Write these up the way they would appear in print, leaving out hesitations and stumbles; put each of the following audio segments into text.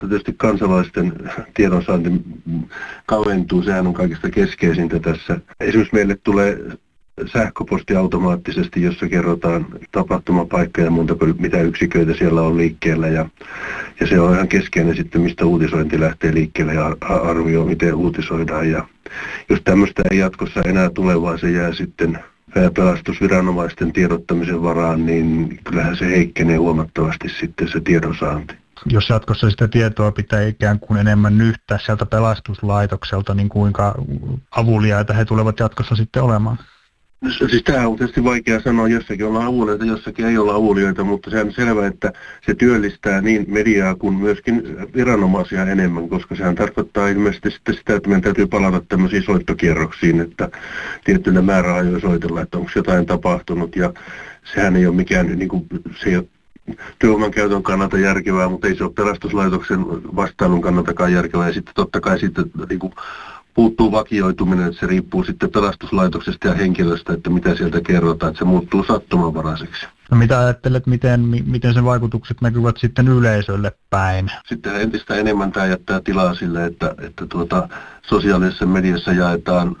Tietysti kansalaisten tiedonsaanti kaventuu, sehän on kaikista keskeisintä tässä. Esimerkiksi meille tulee sähköposti automaattisesti, jossa kerrotaan tapahtumapaikka ja muuta kuin mitä yksiköitä siellä on liikkeellä. Ja se on ihan keskeinen sitten, mistä uutisointi lähtee liikkeelle ja arvioi, miten uutisoidaan. Ja jos tämmöistä ei jatkossa enää tule, vaan se jää sitten pelastusviranomaisten tiedottamisen varaan, niin kyllähän se heikkenee huomattavasti sitten se tiedonsaanti. Jos jatkossa sitä tietoa pitää ikään kuin enemmän nyhtää sieltä pelastuslaitokselta, niin kuinka avuliaita he tulevat jatkossa sitten olemaan? Siis tämä on tietysti vaikea sanoa, jossakin ollaan avuliaita, jossakin ei olla avuliaita, mutta se on selvä, että se työllistää niin mediaa kuin myöskin viranomaisia enemmän, koska sehän tarkoittaa ilmeisesti sitten sitä, että meidän täytyy palata tämmöisiin soittokierroksiin, että tiettyillä määräajoin soitella, että onko jotain tapahtunut, ja sehän ei ole mikään, niin kuin, se ei ole työvoiman käytön kannalta järkevää, mutta ei se ole pelastuslaitoksen vastailun kannaltakaan järkevää, ja sitten totta kai sitten niin kuin puuttuu vakioituminen, että se riippuu sitten pelastuslaitoksesta ja henkilöstä, että mitä sieltä kerrotaan, että se muuttuu sattumanvaraiseksi. No mitä ajattelet, miten sen vaikutukset näkyvät sitten yleisölle päin? Sitten entistä enemmän tämä jättää tilaa sille, että sosiaalisessa mediassa jaetaan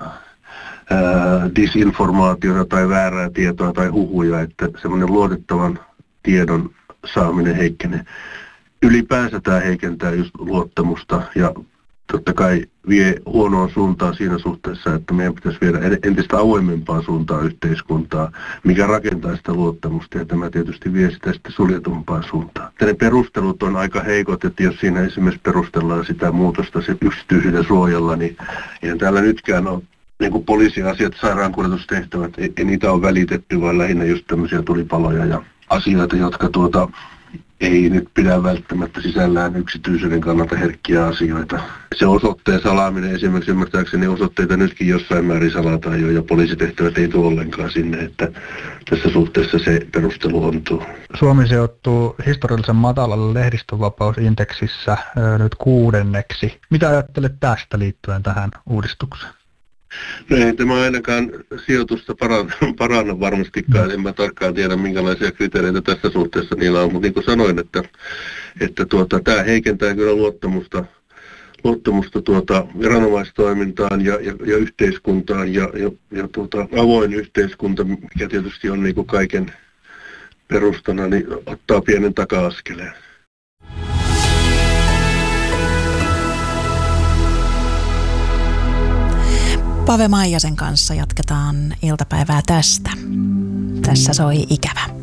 disinformaatiota tai väärää tietoa tai huhuja, että semmoinen luotettavan tiedon saaminen heikkenee. Ylipäänsä tämä heikentää just luottamusta ja totta kai vie huonoon suuntaan siinä suhteessa, että meidän pitäisi viedä entistä avoimempaan suuntaan yhteiskuntaa, mikä rakentaa sitä luottamusta, ja tämä tietysti vie sitä sitten suljetumpaan suuntaan. Ne perustelut on aika heikot, että jos siinä esimerkiksi perustellaan sitä muutosta se yksityisyyden suojalla, niin eihän täällä nytkään ole niin kuin poliisiasiat, sairaankuljetustehtävät, ei niitä ole välitetty, vaan lähinnä just tämmöisiä tulipaloja ja asioita, jotka ei nyt pidä välttämättä sisällään yksityisyyden kannalta herkkiä asioita. Se osoitteen salaaminen esimerkiksi ymmärtääkseni osoitteita nytkin jossain määrin salataan jo, ja poliisitehtävät ei tule ollenkaan sinne, että tässä suhteessa se perustelu ontuu. Suomi sijoittuu historiallisen matalalle lehdistönvapausindeksissä nyt 6. Mitä ajattelet tästä liittyen tähän uudistukseen? No ei tämä ainakaan sijoitusta paranna varmastikaan. En mä tarkkaan tiedä, minkälaisia kriteereitä tässä suhteessa niillä on, mutta niin kuin sanoin, että tämä heikentää kyllä luottamusta viranomaistoimintaan ja yhteiskuntaan ja avoin yhteiskunta, mikä tietysti on niin kuin kaiken perustana, niin ottaa pienen taka-askeleen. Pave Maijasen kanssa jatketaan iltapäivää tästä. Tässä soi Ikävä.